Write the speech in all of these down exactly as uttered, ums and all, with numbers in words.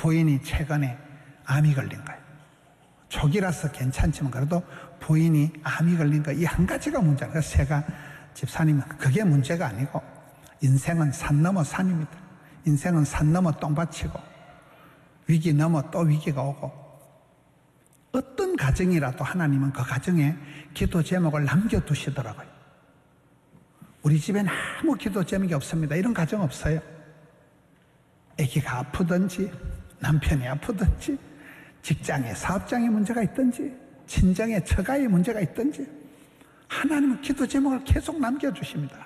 부인이 최근에 암이 걸린 거예요. 초기라서 괜찮지만 그래도 부인이 암이 걸린 거 이 한 가지가 문제예요. 그래서 제가 집사님 그게 문제가 아니고 인생은 산 넘어 산입니다. 인생은 산 넘어 똥밭이고 위기 넘어 또 위기가 오고 어떤 가정이라도 하나님은 그 가정에 기도 제목을 남겨두시더라고요. 우리 집엔 아무 기도 제목이 없습니다. 이런 가정 없어요. 아기가 아프든지 남편이 아프든지 직장에 사업장에 문제가 있든지 친정에 처가에 문제가 있든지 하나님은 기도 제목을 계속 남겨주십니다.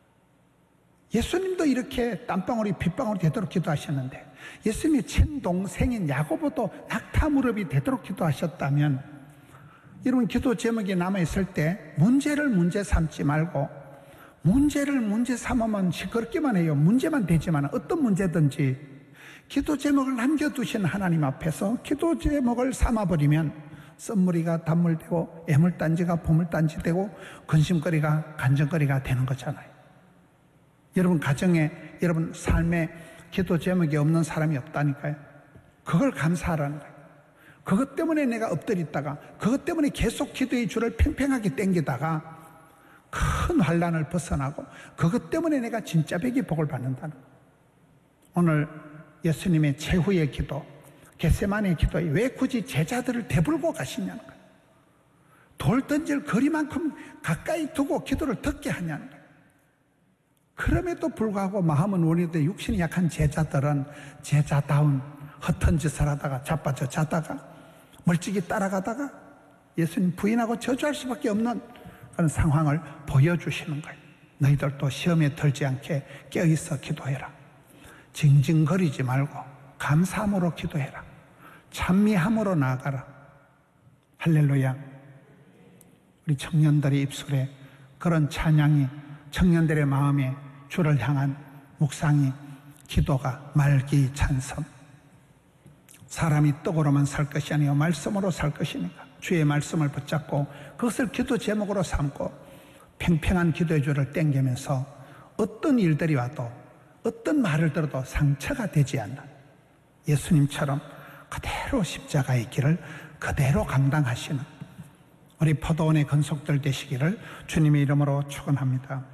예수님도 이렇게 땀방울이 빗방울이 되도록 기도하셨는데 예수님이 친동생인 야고보도 낙타 무릎이 되도록 기도하셨다면 여러분 기도 제목이 남아있을 때 문제를 문제 삼지 말고 문제를 문제 삼으면 시끄럽기만 해요. 문제만 되지만 어떤 문제든지 기도 제목을 남겨두신 하나님 앞에서 기도 제목을 삼아버리면 썸머리가 단물되고 애물단지가 보물단지 되고 근심거리가 간증거리가 되는 거잖아요. 여러분 가정에 여러분 삶에 기도 제목이 없는 사람이 없다니까요. 그걸 감사하라는 거예요. 그것 때문에 내가 엎드렸다가 그것 때문에 계속 기도의 줄을 팽팽하게 당기다가 큰 환난을 벗어나고 그것 때문에 내가 진짜 백이 복을 받는다는 거예요. 오늘 예수님의 최후의 기도 겟세마네 기도에 왜 굳이 제자들을 대불고 가시냐는 거예요. 돌 던질 거리만큼 가까이 두고 기도를 듣게 하냐는 거예요. 그럼에도 불구하고 마음은 원인데 육신이 약한 제자들은 제자다운 허튼 짓을 하다가 자빠져 자다가 멀찍이 따라가다가 예수님 부인하고 저주할 수밖에 없는 그런 상황을 보여주시는 거예요. 너희들도 시험에 들지 않게 깨어있어 기도해라. 징징거리지 말고 감사함으로 기도해라. 찬미함으로 나아가라. 할렐루야. 우리 청년들의 입술에 그런 찬양이 청년들의 마음에 주를 향한 묵상이 기도가 말기 찬성. 사람이 떡으로만 살 것이 아니요 말씀으로 살 것이니까 주의 말씀을 붙잡고 그것을 기도 제목으로 삼고 팽팽한 기도의 줄을 땡기면서 어떤 일들이 와도 어떤 말을 들어도 상처가 되지 않는 예수님처럼 그대로 십자가의 길을 그대로 감당하시는 우리 포도원의 건속들 되시기를 주님의 이름으로 축원합니다.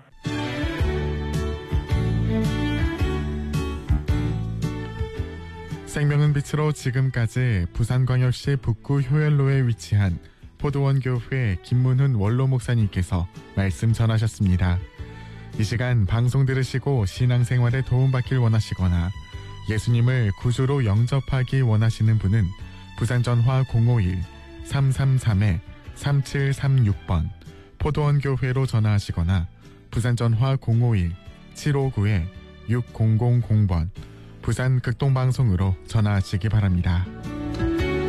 생명은 빛으로 지금까지 부산광역시 북구 효연로에 위치한 포도원교회 김문훈 원로 목사님께서 말씀 전하셨습니다. 이 시간 방송 들으시고 신앙생활에 도움받길 원하시거나 예수님을 구주로 영접하기 원하시는 분은 부산전화 공오일 삼삼삼 삼칠삼육 번 포도원교회로 전화하시거나 부산전화 공오일 칠오구 육공공공 번 부산 극동방송으로 전화하시기 바랍니다.